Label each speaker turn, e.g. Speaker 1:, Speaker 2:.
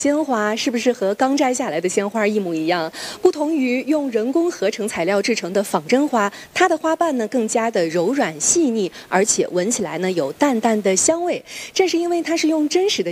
Speaker 1: 鲜花是不是和刚摘下来的鲜花一模一样？不同于用人工合成材料制成的仿真花，它的花瓣呢更加的柔软细腻，而且闻起来呢有淡淡的香味。正是因为它是用真实的